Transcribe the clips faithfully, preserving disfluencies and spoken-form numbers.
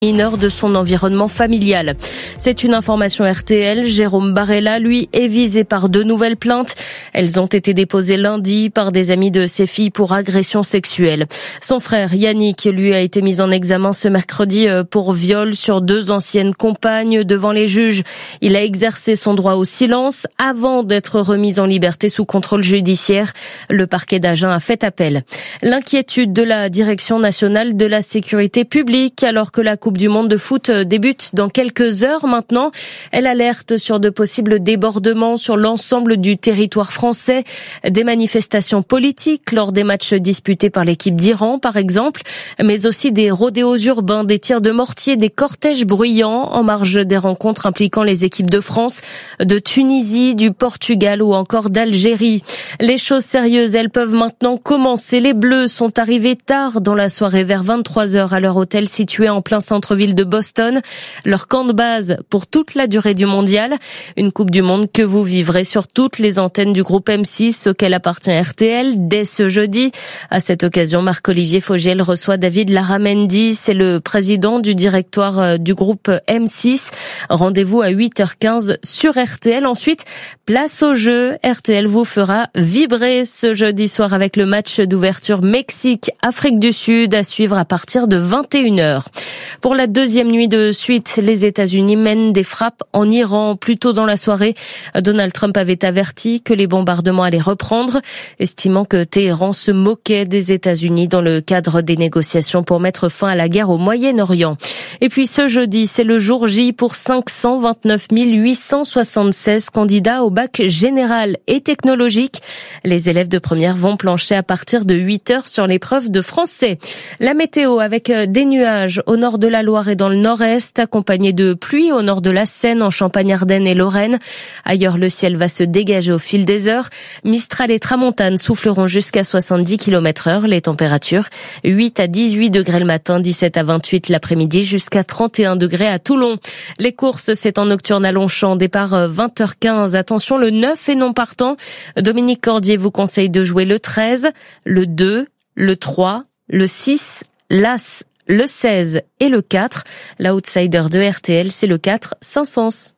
mineur de son environnement familial. C'est une information R T L. Jérôme Barella, lui, est visé par deux nouvelles plaintes. Elles ont été déposées lundi par des amis de ses filles pour agression sexuelle. Son frère Yannick, lui, a été mis en examen ce mercredi pour viol sur deux anciennes compagnes devant les juges. Il a exercé son droit au silence avant d'être remis en liberté sous contrôle judiciaire. Le parquet d'Agen a fait appel. L'inquiétude de la Direction nationale de la sécurité publique alors que la Coupe du monde de foot débute dans quelques heures maintenant. Elle alerte sur de possibles débordements sur l'ensemble du territoire français, des manifestations politiques lors des matchs disputés par l'équipe d'Iran par exemple, mais aussi des rodéos urbains, des tirs de mortier, des cortèges bruyants en marge des rencontres impliquant les équipes de France, de Tunisie, du Portugal ou encore d'Algérie. Les choses sérieuses, elles peuvent maintenant commencer. Les Bleus sont arrivés tard dans la soirée vers vingt-trois heures à leur hôtel situé en plein centre-ville de Boston. Leur camp de base pour toute la durée du mondial. Une Coupe du Monde que vous vivrez sur toutes les antennes du groupe M six auquel appartient R T L dès ce jeudi. À cette occasion, Marc-Olivier Fogiel reçoit David Larramendy. C'est le président du directoire du groupe M six. Rendez-vous à huit heures quinze sur R T L. Ensuite, place au jeu. R T L vous fera vibrer ce jeudi soir avec le match d'ouverture Mexique-Afrique du Sud à suivre à partir de vingt et une heures. Pour la deuxième nuit de suite, les États-Unis mènent des frappes en Iran. Plus tôt dans la soirée, Donald Trump avait averti que les bombardements allaient reprendre, estimant que Téhéran se moquait des États-Unis dans le cadre des négociations pour mettre fin à la guerre au Moyen-Orient. Et puis ce jeudi, c'est le jour J pour cinq cent vingt-neuf mille huit cent soixante-seize candidats au bac général et technologique. Les élèves de première vont plancher à partir de huit heures sur l'épreuve de français. La météo avec des nuages au nord de la Loire et dans le nord-est, accompagné de pluie au nord de la Seine, en Champagne-Ardenne et Lorraine. Ailleurs, le ciel va se dégager au fil des heures. Mistral et tramontane souffleront jusqu'à soixante-dix kilomètres heure. Les températures, huit à dix-huit degrés le matin, dix-sept à vingt-huit l'après-midi, jusqu'à trente et un degrés à Toulon. Les courses, c'est en nocturne à Longchamp, départ vingt heures quinze. Attention, le neuf est non partant. Dominique Cordier vous conseille de jouer le treize, le deux, le trois, le six, l'As, le seize et le quatre. L'outsider de R T L, c'est le quatre, Saint-Saëns.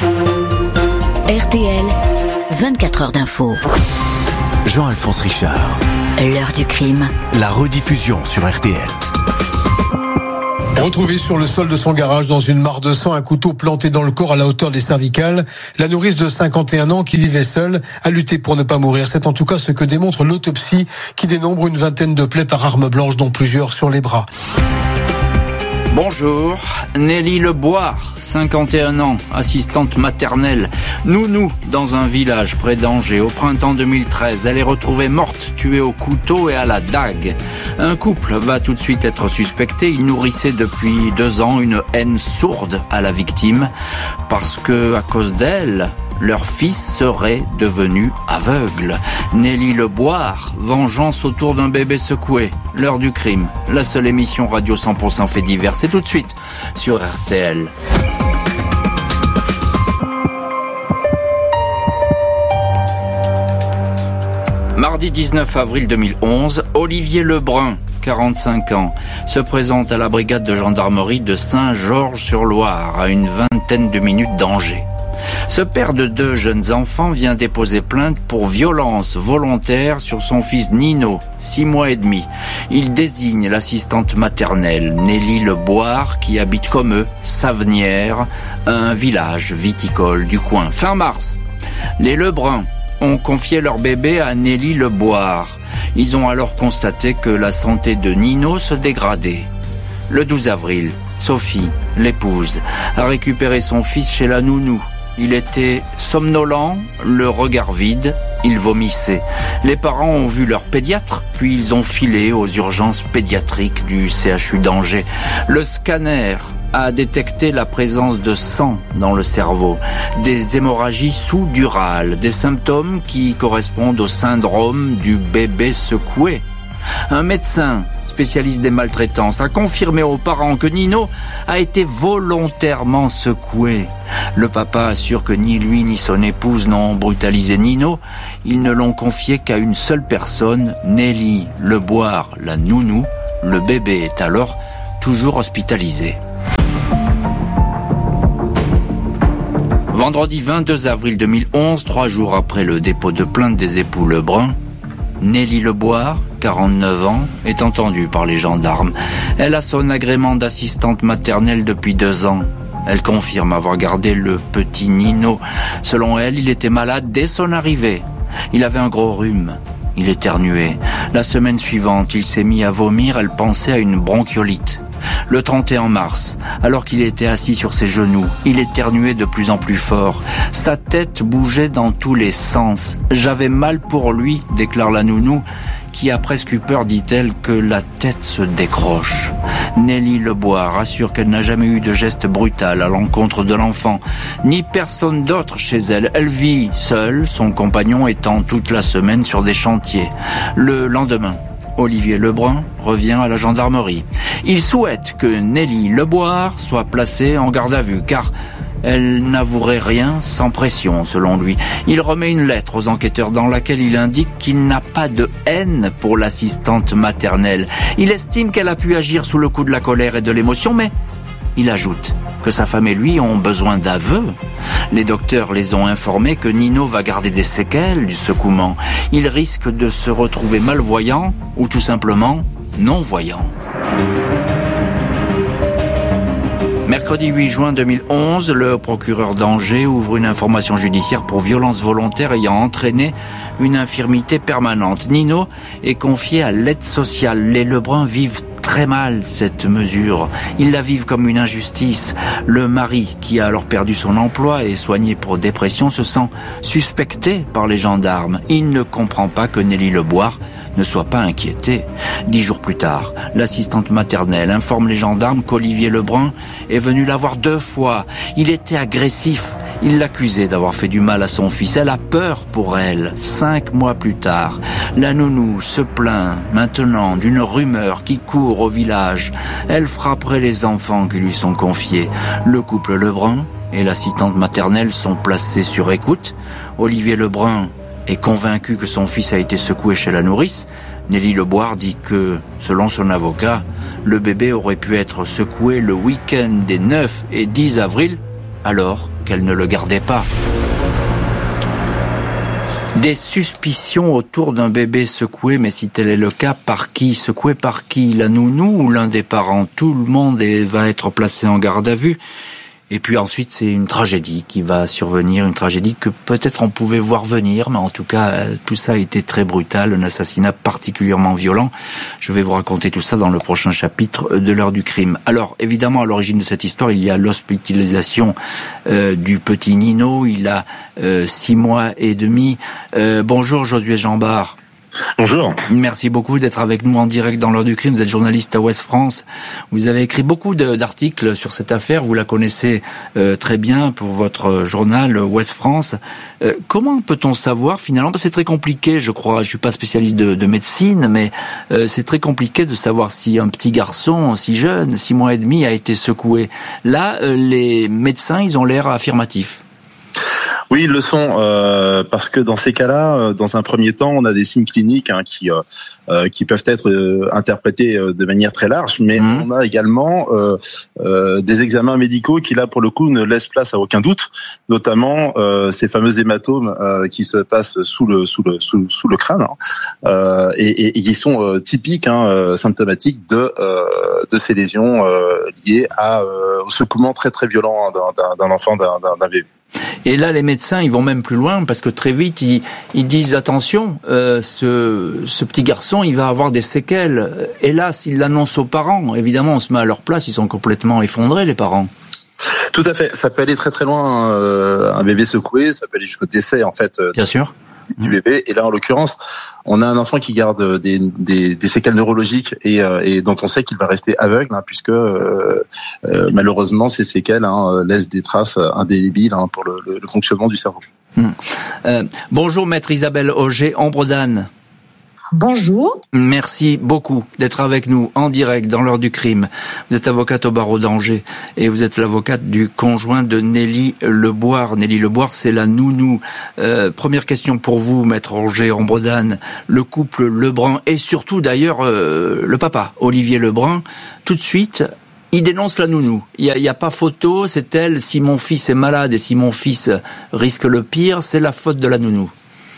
R T L, vingt-quatre heures d'info. Jean-Alphonse Richard. L'heure du crime. La rediffusion sur R T L. Retrouvée sur le sol de son garage dans une mare de sang, un couteau planté dans le corps à la hauteur des cervicales, la nourrice de cinquante et un ans qui vivait seule a lutté pour ne pas mourir. C'est en tout cas ce que démontre l'autopsie qui dénombre une vingtaine de plaies par arme blanche, dont plusieurs sur les bras. Bonjour, Nelly Leboire, cinquante et un ans, assistante maternelle, nounou dans un village près d'Angers. Au printemps deux mille treize, elle est retrouvée morte, tuée au couteau et à la dague. Un couple va tout de suite être suspecté. Il nourrissait depuis deux ans une haine sourde à la victime parce que, à cause d'elle, leur fils serait devenu aveugle. Nelly Leboire, vengeance autour d'un bébé secoué. L'heure du crime, la seule émission radio cent pour cent fait divers. C'est tout de suite sur R T L. Mardi dix-neuf avril deux mille onze, Olivier Lebrun, quarante-cinq ans, se présente à la brigade de gendarmerie de Saint-Georges-sur-Loire, à une vingtaine de minutes d'Angers. Ce père de deux jeunes enfants vient déposer plainte pour violence volontaire sur son fils Nino, six mois et demi. Il désigne l'assistante maternelle Nelly Leboire qui habite comme eux, Savenières, un village viticole du coin. Fin mars, les Lebrun ont confié leur bébé à Nelly Leboire. Ils ont alors constaté que la santé de Nino se dégradait. Le douze avril, Sophie, l'épouse, a récupéré son fils chez la nounou. Il était somnolent, le regard vide, il vomissait. Les parents ont vu leur pédiatre, puis ils ont filé aux urgences pédiatriques du C H U d'Angers. Le scanner a détecté la présence de sang dans le cerveau, des hémorragies sous-durales, des symptômes qui correspondent au syndrome du bébé secoué. Un médecin spécialiste des maltraitances a confirmé aux parents que Nino a été volontairement secoué. Le papa assure que ni lui ni son épouse n'ont brutalisé Nino. Ils ne l'ont confié qu'à une seule personne, Nelly Leboire, la nounou. Le bébé est alors toujours hospitalisé. Vendredi vingt-deux avril deux mille onze, trois jours après le dépôt de plainte des époux Lebrun, Nelly Leboire, quarante-neuf ans, est entendue par les gendarmes. Elle a son agrément d'assistante maternelle depuis deux ans. Elle confirme avoir gardé le petit Nino. Selon elle, il était malade dès son arrivée. Il avait un gros rhume. Il éternuait. La semaine suivante, il s'est mis à vomir. Elle pensait à une bronchiolite. Le trente et un mars, alors qu'il était assis sur ses genoux, il éternuait de plus en plus fort. Sa tête bougeait dans tous les sens. J'avais mal pour lui, déclare la nounou, qui a presque eu peur, dit-elle, que la tête se décroche. Nelly Leboire assure qu'elle n'a jamais eu de geste brutal à l'encontre de l'enfant, ni personne d'autre chez elle. Elle vit seule, son compagnon étant toute la semaine sur des chantiers. Le lendemain, Olivier Lebrun revient à la gendarmerie. Il souhaite que Nelly Leboire soit placée en garde à vue, car elle n'avouerait rien sans pression, selon lui. Il remet une lettre aux enquêteurs dans laquelle il indique qu'il n'a pas de haine pour l'assistante maternelle. Il estime qu'elle a pu agir sous le coup de la colère et de l'émotion, mais il ajoute que sa femme et lui ont besoin d'aveux. Les docteurs les ont informés que Nino va garder des séquelles du secouement. Il risque de se retrouver malvoyant ou tout simplement non-voyant. Mercredi huit juin deux mille onze, le procureur d'Angers ouvre une information judiciaire pour violence volontaire ayant entraîné une infirmité permanente. Nino est confié à l'aide sociale. Les Lebrun vivent très mal cette mesure. Ils la vivent comme une injustice. Le mari, qui a alors perdu son emploi et est soigné pour dépression, se sent suspecté par les gendarmes. Il ne comprend pas que Nelly Leboire ne soit pas inquiétée. Dix jours plus tard, l'assistante maternelle informe les gendarmes qu'Olivier Lebrun est venu la voir deux fois. Il était agressif. Il l'accusait d'avoir fait du mal à son fils. Elle a peur pour elle. Cinq mois plus tard, la nounou se plaint maintenant d'une rumeur qui court au village. Elle frapperait les enfants qui lui sont confiés. Le couple Lebrun et l'assistante maternelle sont placés sur écoute. Olivier Lebrun est convaincu que son fils a été secoué chez la nourrice. Nelly Leboire dit que, selon son avocat, le bébé aurait pu être secoué le week-end des neuf et dix avril, alors qu'elle ne le gardait pas. Des suspicions autour d'un bébé secoué, mais si tel est le cas, par qui? Secoué par qui? La nounou ou l'un des parents? Tout le monde est, va être placé en garde à vue. Et puis ensuite, c'est une tragédie qui va survenir, une tragédie que peut-être on pouvait voir venir, mais en tout cas, tout ça a été très brutal, un assassinat particulièrement violent. Je vais vous raconter tout ça dans le prochain chapitre de l'heure du crime. Alors, évidemment, à l'origine de cette histoire, il y a l'hospitalisation euh, du petit Nino. Il a euh, six mois et demi. Euh, bonjour, Josué Jambard. Bonjour. Merci beaucoup d'être avec nous en direct dans l'heure du crime. Vous êtes journaliste à Ouest France. Vous avez écrit beaucoup de, d'articles sur cette affaire. Vous la connaissez euh, très bien pour votre journal Ouest France. Euh, comment peut-on savoir finalement? Parce que c'est très compliqué, je crois. Je suis pas spécialiste de, de médecine, mais euh, c'est très compliqué de savoir si un petit garçon si jeune, six mois et demi, a été secoué. Là, euh, les médecins, ils ont l'air affirmatifs. Oui, ils le sont, euh, parce que dans ces cas-là, dans un premier temps, on a des signes cliniques hein, qui euh, qui peuvent être euh, interprétés de manière très large, mais mmh. on a également euh, euh, des examens médicaux qui, là, pour le coup, ne laissent place à aucun doute, notamment euh, ces fameux hématomes euh, qui se passent sous le sous le sous, sous le crâne hein, euh, et, et, et qui sont euh, typiques, hein, symptomatiques de euh, de ces lésions euh, liées à euh, au secouement très très violent hein, d'un, d'un enfant, d'un, d'un, d'un bébé. Et là, les médecins, ils vont même plus loin parce que très vite, ils, ils disent attention, euh, ce, ce petit garçon, il va avoir des séquelles. Hélas, ils l'annoncent aux parents. Évidemment, on se met à leur place, ils sont complètement effondrés, les parents. Tout à fait. Ça peut aller très très loin. Euh, un bébé secoué, ça peut aller jusqu'au décès, en fait. Bien sûr. Du bébé. Et là, en l'occurrence, on a un enfant qui garde des, des, des séquelles neurologiques et, euh, et dont on sait qu'il va rester aveugle, hein, puisque euh, euh, malheureusement, ces séquelles hein, laissent des traces indélébiles hein, pour le, le, le fonctionnement du cerveau. Hum. Euh, bonjour, maître Isabelle Auger, Ombre d'Anne. Bonjour. Merci beaucoup d'être avec nous en direct dans l'heure du crime. Vous êtes avocate au barreau d'Angers et vous êtes l'avocate du conjoint de Nelly Leboire. Nelly Leboire, c'est la nounou. Euh, première question pour vous, maître Auger, Ombre d'Anne. Le couple Lebrun et surtout d'ailleurs euh, le papa, Olivier Lebrun, tout de suite Il dénonce la nounou. Il y a, il y a pas photo, c'est elle. Si mon fils est malade et si mon fils risque le pire, c'est la faute de la nounou.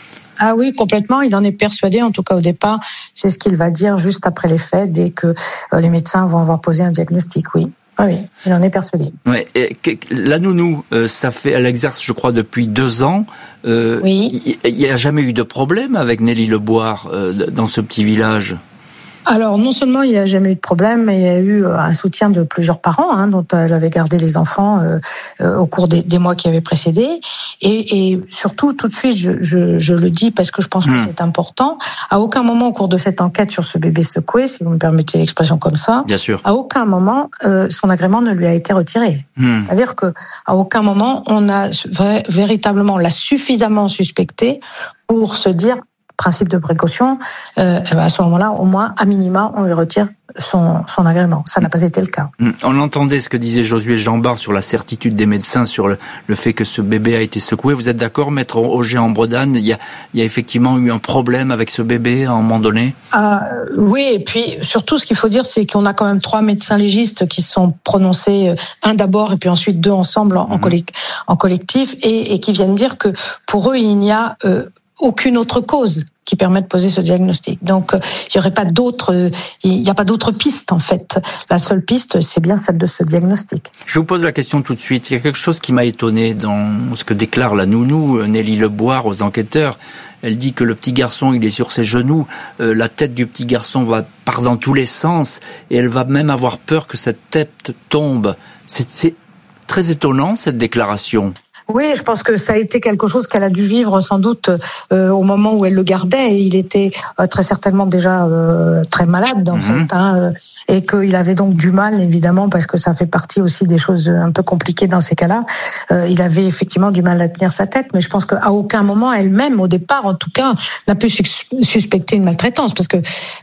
Ah oui, complètement. Il en est persuadé, en tout cas au départ. C'est ce qu'il va dire juste après les faits, dès que euh, les médecins vont avoir posé un diagnostic, oui. Ah oui, il en est persuadé. Ouais, et, la nounou, euh, ça fait, elle exerce, je crois, depuis deux ans. Euh, oui. Il n'y a jamais eu de problème avec Nelly Leboire euh, dans ce petit village. Alors, non seulement il n'y a jamais eu de problème, mais il y a eu un soutien de plusieurs parents, hein, dont elle avait gardé les enfants euh, euh, au cours des, des mois qui avaient précédé. Et, et surtout, tout de suite, je, je, je le dis parce que je pense que mmh. c'est important, à aucun moment au cours de cette enquête sur ce bébé secoué, si vous me permettez l'expression comme ça, bien sûr, à aucun moment euh, son agrément ne lui a été retiré. Mmh. C'est-à-dire que à aucun moment on a v- véritablement l'a suffisamment suspecté pour se dire, principe de précaution, euh, à ce moment-là, au moins, à minima, on lui retire son, son agrément. Ça n'a pas été le cas. On entendait ce que disait Josué Jambard sur la certitude des médecins, sur le, le fait que ce bébé a été secoué. Vous êtes d'accord, maître Auger-en-Bredane, il y a, il y a effectivement eu un problème avec ce bébé à un moment donné? euh, Oui, et puis surtout, ce qu'il faut dire, c'est qu'on a quand même trois médecins légistes qui se sont prononcés, un d'abord et puis ensuite deux ensemble en, mmh. en collectif, et, et qui viennent dire que pour eux, il n'y a euh, aucune autre cause qui permet de poser ce diagnostic. Donc, euh, il n'y aurait pas d'autres, euh, il n'y a pas d'autres pistes, en fait. La seule piste, c'est bien celle de ce diagnostic. Je vous pose la question tout de suite. Il y a quelque chose qui m'a étonné dans ce que déclare la nounou, Nelly Leboire, aux enquêteurs. Elle dit que le petit garçon, il est sur ses genoux, euh, la tête du petit garçon va part dans tous les sens, et elle va même avoir peur que cette tête tombe. C'est, c'est très étonnant, cette déclaration. Oui, je pense que ça a été quelque chose qu'elle a dû vivre sans doute euh, au moment où elle le gardait. Il était euh, très certainement déjà euh, très malade, en mmh. fait, hein, euh, et qu'il avait donc du mal, évidemment, parce que ça fait partie aussi des choses un peu compliquées dans ces cas-là. Euh, il avait effectivement du mal à tenir sa tête, mais je pense qu'à aucun moment, elle-même, au départ, en tout cas, n'a pu sus- suspecter une maltraitance, parce que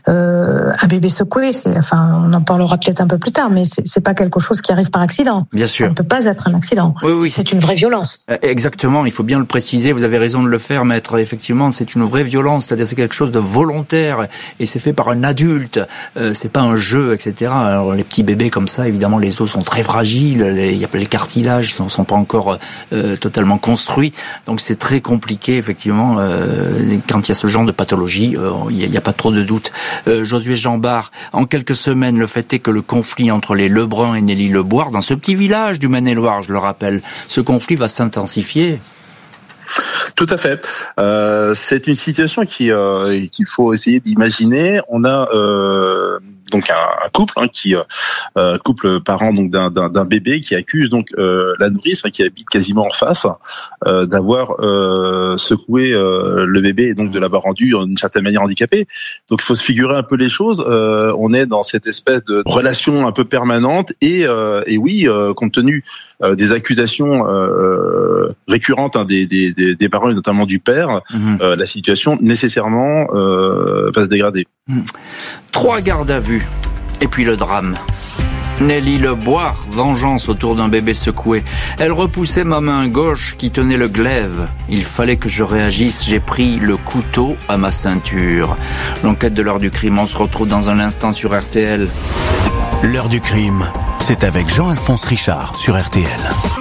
euh, un bébé secoué, c'est, enfin, on en parlera peut-être un peu plus tard, mais c'est, c'est pas quelque chose qui arrive par accident. Bien sûr. Ça ne peut pas être un accident. Oui, oui. C'est une vraie violence. Exactement, il faut bien le préciser, vous avez raison de le faire, maître. Effectivement, c'est une vraie violence, c'est-à-dire c'est quelque chose de volontaire et c'est fait par un adulte, euh, c'est pas un jeu, et cetera. Alors les petits bébés comme ça, évidemment, les os sont très fragiles, les, les cartilages ne sont pas encore euh, totalement construits, donc c'est très compliqué, effectivement, euh, quand il y a ce genre de pathologie, euh, il n'y a, a pas trop de doute. Euh, Josué Jambard, en quelques semaines, le fait est que le conflit entre les Lebrun et Nelly Leboire, dans ce petit village du Maine-et-Loire, je le rappelle, ce conflit va s'intensifier. Tout à fait. Euh, c'est une situation qui euh, qu'il faut essayer d'imaginer. On a euh, donc un, un couple hein, qui euh, couple parent donc d'un, d'un, d'un bébé qui accuse donc euh, la nourrice hein, qui habite quasiment en face euh, d'avoir euh, secoué euh, le bébé et donc de l'avoir rendu d'une certaine manière handicapé. Donc il faut se figurer un peu les choses. Euh, on est dans cette espèce de relation un peu permanente et euh, et oui, euh, compte tenu euh, des accusations euh, récurrentes hein, des, des des des parents et notamment du père, mmh. euh, la situation nécessairement euh, va se dégrader. Mmh. Trois gardes à vue et puis le drame. Nelly Leboire, vengeance autour d'un bébé secoué. Elle repoussait ma main gauche qui tenait le glaive. Il fallait que je réagisse, j'ai pris le couteau à ma ceinture. L'enquête de l'heure du crime, on se retrouve dans un instant sur R T L. L'heure du crime, c'est avec Jean-Alphonse Richard sur R T L.